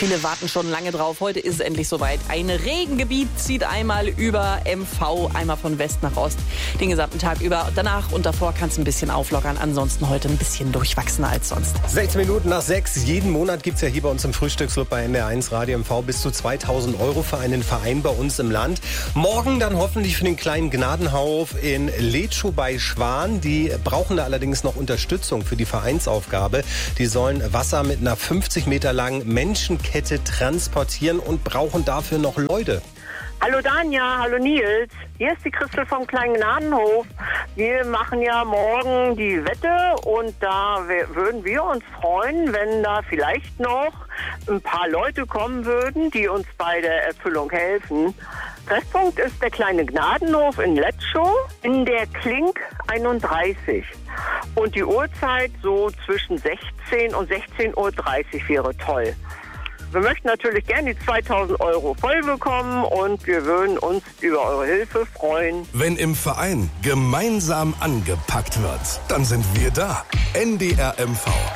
Viele warten schon lange drauf. Heute ist es endlich soweit. Ein Regengebiet zieht einmal über MV, einmal von West nach Ost, den gesamten Tag über. Danach und davor kann es ein bisschen auflockern. Ansonsten heute ein bisschen durchwachsener als sonst. 16 Minuten nach 6. Jeden Monat gibt es ja hier bei uns im Frühstücksclub bei NDR1 Radio MV bis zu 2.000 € für einen Verein bei uns im Land. Morgen dann hoffentlich für den kleinen Gnadenhauf in Letschow bei Schwan. Die brauchen da allerdings noch Unterstützung für die Vereinsaufgabe. Die sollen Wasser mit einer 50 Meter langen Menschenkette transportieren und brauchen dafür noch Leute. Hallo Danja, hallo Nils. Hier ist die Christel vom kleinen Gnadenhof. Wir machen ja morgen die Wette und da würden wir uns freuen, wenn da vielleicht noch ein paar Leute kommen würden, die uns bei der Erfüllung helfen. Treffpunkt ist der kleine Gnadenhof in Letschow in der Klink 31. Und die Uhrzeit so zwischen 16 und 16.30 Uhr wäre toll. Wir möchten natürlich gerne die 2.000 € voll bekommen und wir würden uns über eure Hilfe freuen. Wenn im Verein gemeinsam angepackt wird, dann sind wir da. NDR MV.